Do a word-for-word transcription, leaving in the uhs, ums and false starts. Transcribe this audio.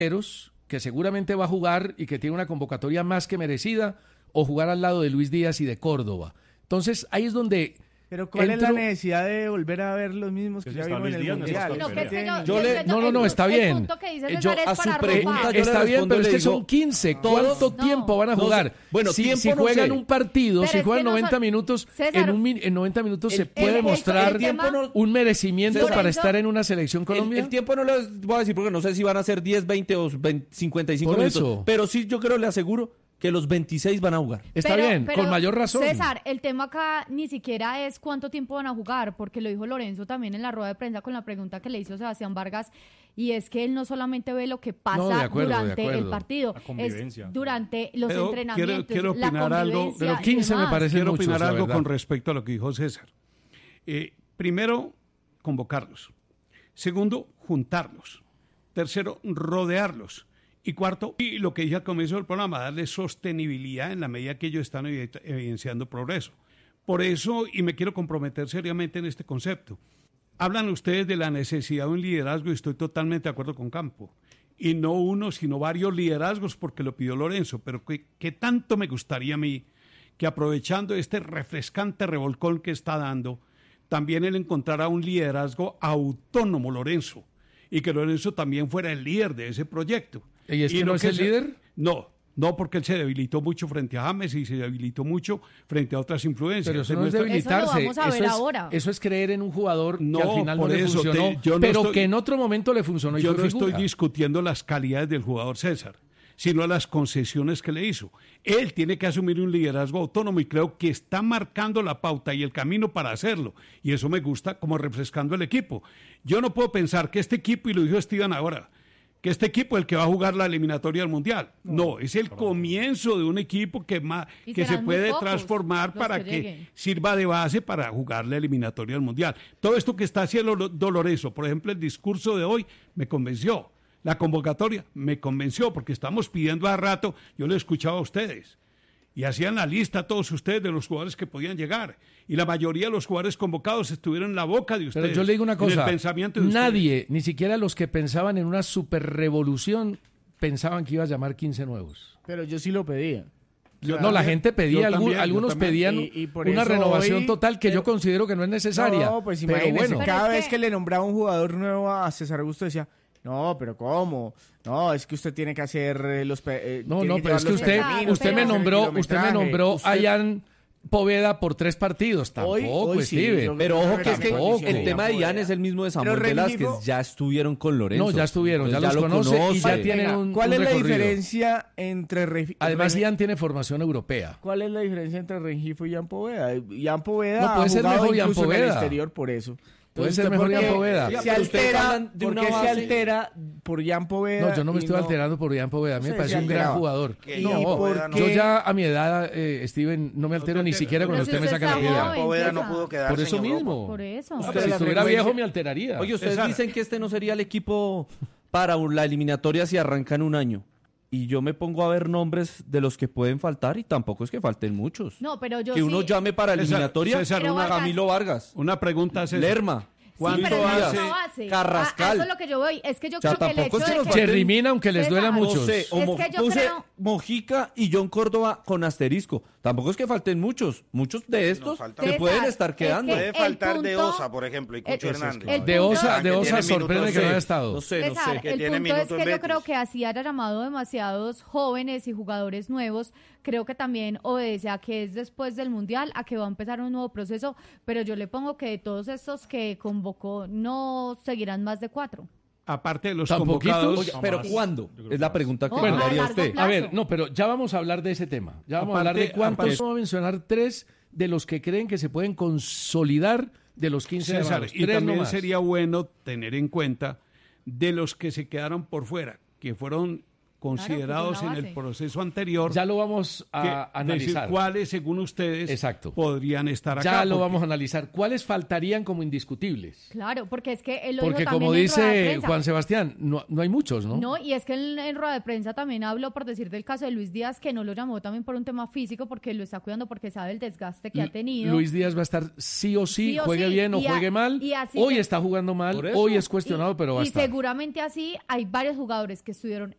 que seguramente va a jugar y que tiene una convocatoria más que merecida, o jugar al lado de Luis Díaz y de Córdoba. Entonces, ahí es donde... Pero ¿cuál entro... es la necesidad de volver a ver los mismos que ya vimos en el Díaz, Mundial? no, No, que yo, yo le... no, no, no, está el bien. punto que dice Yo, César a es su para pregunta, robar. está bien, pero es que son quince. ¿Cuánto no. tiempo van a jugar? No, bueno, si, tiempo si no juegan sé. un partido, Pero si es juegan que no noventa son... minutos, César, en, un, en noventa minutos el, se puede el, mostrar el tiempo no, un merecimiento Lorenzo, para estar en una selección Colombia. El, el tiempo no les voy a decir porque no sé si van a ser diez, veinte o veinte, cincuenta y cinco Por minutos. eso. Pero sí, yo creo, le aseguro que los veintiséis van a jugar. Está Pero- bien, pero, con mayor razón. César, el tema acá ni siquiera es cuánto tiempo van a jugar, porque lo dijo Lorenzo también en la rueda de prensa con la pregunta que le hizo Sebastián Vargas, y es que él no solamente ve lo que pasa No, de acuerdo, de durante acuerdo. el partido, La convivencia. es durante los Pero entrenamientos, quiero- quiero la opinar algo de convivencia los y quince me demás. parece Quiero muchos, opinar la algo verdad. con respecto a lo que dijo César. Eh, primero, convocarlos. Segundo, juntarlos. Tercero, rodearlos. Y cuarto, y lo que dije al comienzo del programa, darle sostenibilidad en la medida que ellos están evi- evidenciando progreso. Por eso, y me quiero comprometer seriamente en este concepto, hablan ustedes de la necesidad de un liderazgo y estoy totalmente de acuerdo con Campo. Y no uno, sino varios liderazgos porque lo pidió Lorenzo. Pero que, que tanto me gustaría a mí que aprovechando este refrescante revolcón que está dando, también él encontrara un liderazgo autónomo, Lorenzo, y que Lorenzo también fuera el líder de ese proyecto. ¿Y es que no es el se- líder? No, no, porque él se debilitó mucho frente a James y se debilitó mucho frente a otras influencias. Pero eso no es Nuestra- debilitarse. Eso lo vamos a ver es, ahora. eso es creer en un jugador que No, al final no por le eso, funcionó, te- yo no pero estoy- que en otro momento le funcionó y Yo fue no figura. estoy discutiendo las calidades del jugador César, sino las concesiones que le hizo. Él tiene que asumir un liderazgo autónomo y creo que está marcando la pauta y el camino para hacerlo. Y eso me gusta como refrescando el equipo. Yo no puedo pensar que este equipo, y lo dijo Steven ahora, que este equipo es el que va a jugar la eliminatoria del Mundial. No, es el comienzo de un equipo que, ma- Y que se serán muy puede pocos transformar los para que que, lleguen. sirva de base para jugar la eliminatoria del Mundial. Todo esto que está haciendo Lo- Doloroso, por ejemplo, el discurso de hoy me convenció. La convocatoria me convenció porque estamos pidiendo a rato, yo lo escuchaba a ustedes, y hacían la lista todos ustedes de los jugadores que podían llegar. Y la mayoría de los jugadores convocados estuvieron en la boca de ustedes. Pero yo le digo una en cosa, el pensamiento de ustedes. nadie, ni siquiera los que pensaban en una superrevolución, pensaban que iba a llamar quince nuevos. Pero yo sí lo pedía. Yo No, la también, gente pedía, yo algún- también, yo algunos también. pedían Y- y por una eso renovación hoy- total que yo pero- considero que no es necesaria. No, pues pero imagínese, bueno, Pero cada es vez que- que le nombraba un jugador nuevo a César Augusto decía, no, pero ¿cómo? No, es que usted tiene que hacer eh, los... pe- eh, no, tiene no, que pero es que llevar los usted, pergaminos, usted me tiene que hacer nombró, usted me kilometraje, nombró usted- a Ian Poveda por tres partidos. Tampoco, Hoy- hoy sí, Steven. yo- Pero ojo que es que Tampoco. el tema de Ian es el mismo de Samuel Pero Velázquez. Rengifo- Ya estuvieron con Lorenzo. No, ya estuvieron, ya Entonces los lo conoce y ya conoce. tienen Venga, un ¿cuál un es la recorrido. diferencia entre... Re- Además, Re- Ian tiene formación europea. ¿Cuál es la diferencia entre Rengifo y Ian Poveda? Ian Poveda No, puede ha ser jugado mejor Ian incluso en el Poveda. exterior por eso. Puede Entonces, ser ¿usted mejor por Ian qué Poveda. Oiga, Se pero ustedes altera, hablan de ¿por una qué se base- altera por Ian Poveda? No, yo no me y estoy alterando por Ian Poveda. A mí me Sí, parece se un gran alteraba. jugador. Que No, Ian Poveda no- yo qué? ya a mi edad, eh, Steven, no me altero No te ni alteras. siquiera cuando Pero usted me si saca usted la está piedra. joven. Poveda no César. pudo quedarse Por eso en Europa. mismo. Por eso. No, Pero pero si la estuviera frecuencia- viejo me alteraría. Oye, ustedes César. dicen que este no sería el equipo para un- la eliminatoria si arranca en un año. Y yo me pongo a ver nombres de los que pueden faltar y tampoco es que falten muchos. No, pero yo que uno sí- llame para César, eliminatoria César, Pero una Vargas- Camilo Vargas, Una pregunta, César. Lerma, Sí, ¿Cuánto pero no es hace una base. Carrascal? A- a eso es lo que yo voy. Es que yo O sea, creo que el tampoco hecho es que de nos que... falten- Cherrimina, aunque les duela a César, muchos. No sé, o Es Mo- que yo puse creo- Mojica y John Córdoba con asterisco. Tampoco es que falten muchos. Muchos de estos falta- se César, pueden estar es quedando. que- Puede el faltar de punto- Osa, por ejemplo, y el- Cucho Hernández. el De Osa, Ah, de que Osa tiene sorprende minutos que no en- haya estado. No sé, no César, sé. que el tiene punto es minutos que en yo Betis. creo que así haya llamado demasiados jóvenes y jugadores nuevos, creo que también obedece a que es después del Mundial, a que va a empezar un nuevo proceso, pero yo le pongo que de todos estos que convocó no seguirán más de cuatro. Aparte de los ¿Tan convocados, poquitos? Oye, pero ¿cuándo? Es la pregunta que Oh, le a haría a largo usted. plazo. A ver, no, pero ya vamos a hablar de ese tema. Ya vamos a hablar de Aparte- cuántos. aparte- Vamos a mencionar tres de los que creen que se pueden consolidar de los quince César, llamados. y Tres también nomás. sería bueno tener en cuenta de los que se quedaron por fuera, que fueron considerados que es una en el base. proceso anterior, Ya lo vamos a que- analizar. decir cuáles, según ustedes, Exacto. podrían estar acá. Ya lo porque- vamos a analizar. ¿Cuáles faltarían como indiscutibles? Claro, porque es que él lo Porque dijo como también en rueda de dice prensa. Juan Sebastián, no, no hay muchos, ¿no? No, y es que en, en rueda de prensa también habló, por decir del caso de Luis Díaz, que no lo llamó también por un tema físico, porque lo está cuidando, porque sabe el desgaste que ha tenido. Luis Díaz va a estar sí o sí, Sí o juegue sí, bien o y a- juegue mal. y así Hoy se- está jugando mal, Por eso. hoy es cuestionado, y, pero va a y estar. seguramente así hay varios jugadores que estuvieron